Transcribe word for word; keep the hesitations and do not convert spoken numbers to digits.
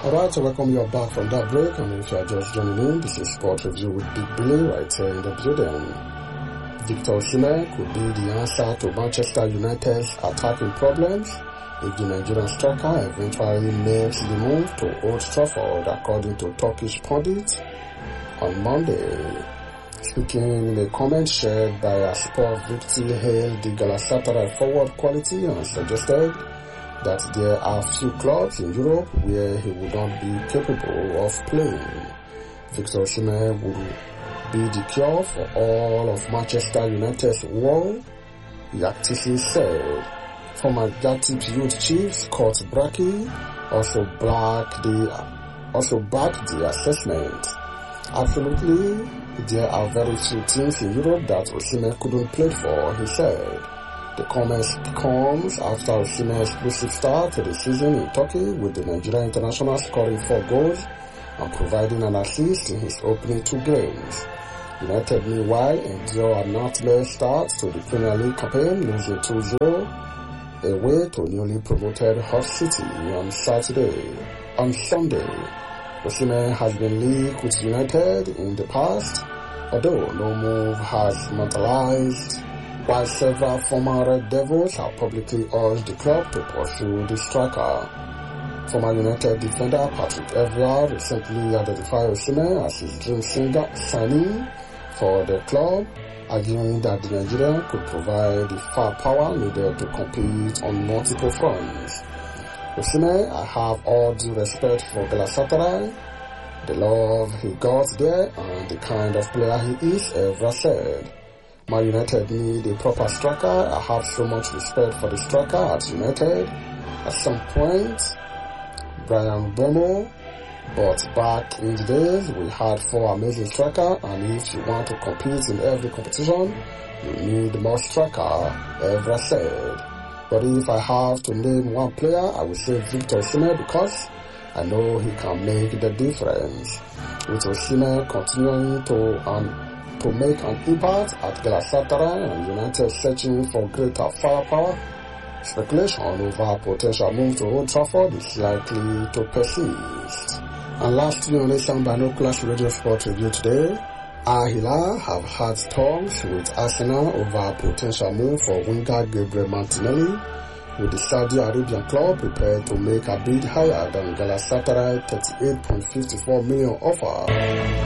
Alright, so welcome you back from that break, and if you are just joining in, this is Sport Review with Big Billy right here in the building. Victor Osimhen could be the answer to Manchester United's attacking problems if the Nigerian striker eventually makes the move to Old Trafford, according to Turkish pundits on Monday. Speaking in a comment shared by a sport victim, hailed the Galatasaray forward quality and suggested that there are few clubs in Europe where he would not be capable of playing. Victor Osimhen would be the cure for all of Manchester United's woe, Yaktisi said. Former Gatip youth chief Scott Brackie also backed the also backed the assessment. Absolutely, there are very few teams in Europe that Osimhen couldn't play for, he said. The comments comes after Osimhen's explosive start to the season in Turkey, with the Nigerian international scoring four goals and providing an assist in his opening two games. United, meanwhile, endure an outless start to the Premier League campaign, losing two zero away to newly promoted Hull City on Saturday. On Sunday, Osimhen has been linked with United in the past, although no move has materialized, while several former Red Devils have publicly urged the club to pursue the striker. Former United defender Patrick Evra recently identified Osimhen as his dream singer signing for the club, arguing that the Nigerian could provide the firepower needed to compete on multiple fronts. Osimhen, I have all due respect for Galatasaray, the love he got there and the kind of player he is, Evra said. Man United need a proper striker. I have so much respect for the striker at United. At some point, Brian Mbeumo, but back in the days, we had four amazing strikers, and if you want to compete in every competition, you need more striker, Evra said. But if I have to name one player, I will say Victor Osimhen, because I know he can make the difference. With Osimhen continuing to um, to make an impact at Galatasaray and United searching for greater firepower, speculation over a potential move to Old Trafford is likely to persist. And lastly, on this Binoculars Radio Sport Review today, Al Hilal have had talks with Arsenal over a potential move for winger Gabriel Martinelli, with the Saudi Arabian club prepared to make a bid higher than Galatasaray thirty-eight point five four million offer.